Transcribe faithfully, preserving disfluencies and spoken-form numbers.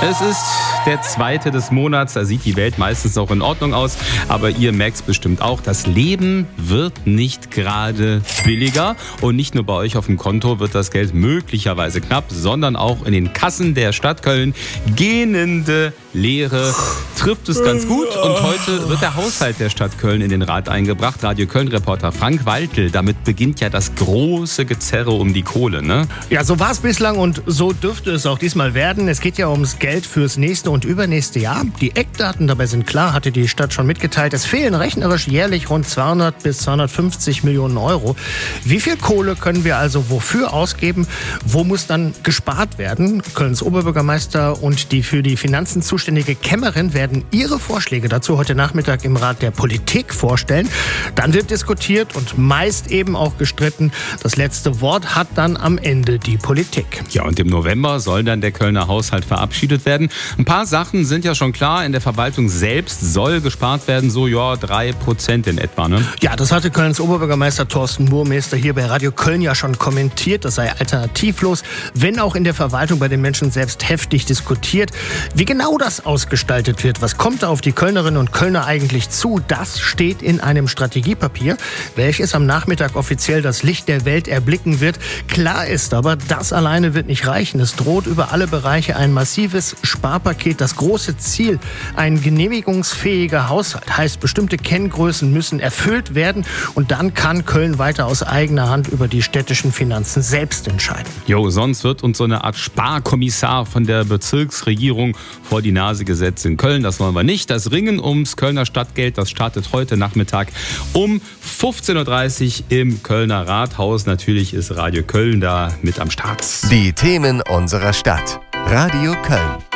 Es ist der zweite des Monats, da sieht die Welt meistens noch in Ordnung aus, aber ihr merkt es bestimmt auch, das Leben wird nicht gerade billiger und nicht nur bei euch auf dem Konto wird das Geld möglicherweise knapp, sondern auch in den Kassen der Stadt Köln. Gähnende Leere trifft es ganz gut und heute wird der Haushalt der Stadt Köln in den Rat eingebracht. Radio Köln-Reporter Frank Waltel, damit beginnt ja das große Gezerre um die Kohle, ne? Ja, so war es bislang und so dürfte es auch diesmal werden. Es geht ja ums Geld fürs nächste und übernächste Jahr. Die Eckdaten dabei sind klar, hatte die Stadt schon mitgeteilt. Es fehlen rechnerisch jährlich rund zweihundert bis zweihundertfünfzig Millionen Euro. Wie viel Kohle können wir also wofür ausgeben? Wo muss dann gespart werden? Kölns Oberbürgermeister und die für die Finanzen zuständige Kämmerin werden ihre Vorschläge dazu heute Nachmittag im Rat der Politik vorstellen. Dann wird diskutiert und meist eben auch gestritten. Das letzte Wort hat dann am Ende die Politik. Ja, und im November soll dann der Kölner Haushalt verabschiedet werden. Ein paar Sachen sind ja schon klar. In der Verwaltung selbst soll gespart werden, so ja, drei Prozent in etwa, ne? Ja, das hatte Kölns Oberbürgermeister Thorsten Burmester hier bei Radio Köln ja schon kommentiert. Das sei alternativlos, wenn auch in der Verwaltung bei den Menschen selbst heftig diskutiert. Wie genau das ausgestaltet wird, was kommt da auf die Kölnerinnen und Kölner eigentlich zu, das steht in einem Strategiepapier, welches am Nachmittag offiziell das Licht der Welt erblicken wird. Klar ist aber, das alleine wird nicht reichen. Es droht über alle Bereiche ein massives Sparpaket. Das große Ziel, ein genehmigungsfähiger Haushalt, heißt, bestimmte Kenngrößen müssen erfüllt werden und dann kann Köln weiter aus eigener Hand über die städtischen Finanzen selbst entscheiden. Jo, sonst wird uns so eine Art Sparkommissar von der Bezirksregierung vor die Nase gesetzt in Köln. Das wollen wir nicht. Das Ringen ums Kölner Stadtgeld, das startet heute Nachmittag um fünfzehn Uhr dreißig im Kölner Rathaus. Natürlich ist Radio Köln da mit am Start. Die Themen unserer Stadt. Radio Köln.